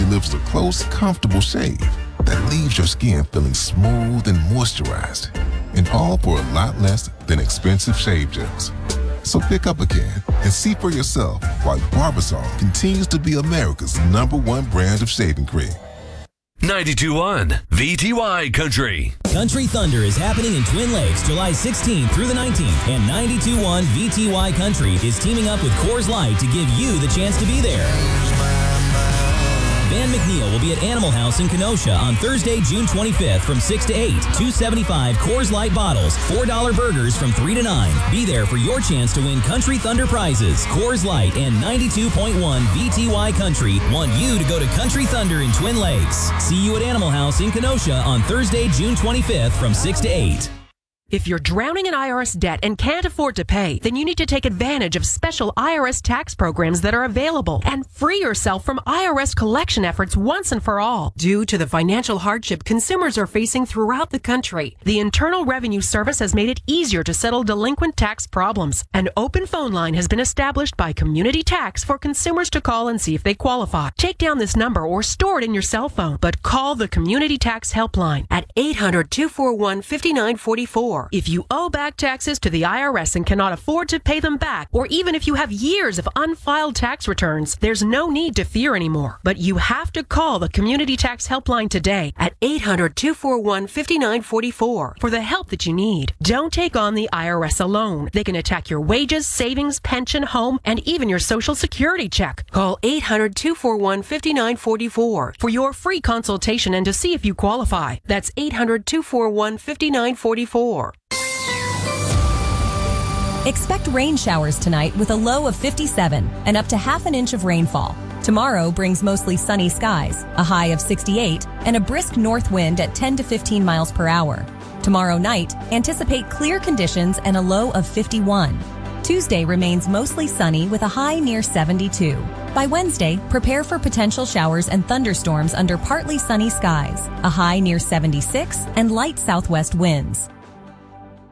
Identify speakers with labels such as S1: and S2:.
S1: delivers a close, comfortable shave that leaves your skin feeling smooth and moisturized, and all for a lot less than expensive shave gels. So pick up again and see for yourself why Barbasol continues to be America's #1 brand of shaving cream.
S2: 92.1 VTY Country.
S3: Country Thunder is happening in Twin Lakes July 16th through the 19th, and 92.1 VTY Country is teaming up with Coors Light to give you the chance to be there. Van McNeil will be at Animal House in Kenosha on Thursday, June 25th from 6 to 8. $2.75 Coors Light bottles, $4 burgers from 3 to 9. Be there for your chance to win Country Thunder prizes. Coors Light and 92.1 VTY Country want you to go to Country Thunder in Twin Lakes. See you at Animal House in Kenosha on Thursday, June 25th from 6 to 8.
S4: If you're drowning in IRS debt and can't afford to pay, then you need to take advantage of special IRS tax programs that are available and free yourself from IRS collection efforts once and for all. Due to the financial hardship consumers are facing throughout the country, the Internal Revenue Service has made it easier to settle delinquent tax problems. An open phone line has been established by Community Tax for consumers to call and see if they qualify. Take down this number or store it in your cell phone, but call the Community Tax Helpline at 800-241-5944. If you owe back taxes to the IRS and cannot afford to pay them back, or even if you have years of unfiled tax returns, there's no need to fear anymore. But you have to call the Community Tax Helpline today at 800-241-5944 for the help that you need. Don't take on the IRS alone. They can attack your wages, savings, pension, home, and even your Social Security check. Call 800-241-5944 for your free consultation and to see if you qualify. That's 800-241-5944.
S5: Expect rain showers tonight with a low of 57 and up to half an inch of rainfall. Tomorrow brings mostly sunny skies, a high of 68, and a brisk north wind at 10 to 15 miles per hour. Tomorrow night, anticipate clear conditions and a low of 51. Tuesday remains mostly sunny with a high near 72. By Wednesday, prepare for potential showers and thunderstorms under partly sunny skies, a high near 76, and light southwest winds.